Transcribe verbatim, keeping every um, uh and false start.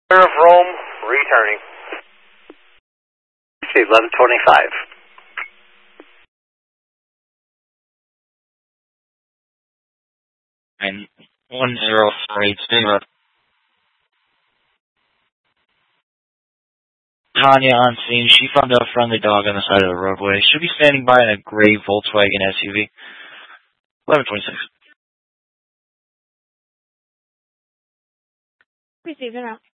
of Rome, returning. eleven twenty-five. And one zero four eight zero. Tanya on scene. She found a friendly dog on the side of the roadway. Should be standing by in a gray Volkswagen S U V. eleven twenty-six. Received it out.